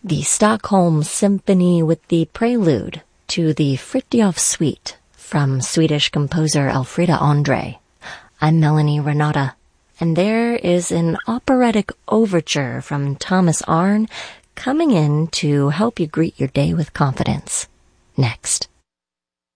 the Stockholm Symphony with the prelude to the Fritjof Suite from Swedish composer Elfrida Andre. I'm Melanie Renata, and there is an operatic overture from Thomas Arne coming in to help you greet your day with confidence. Next.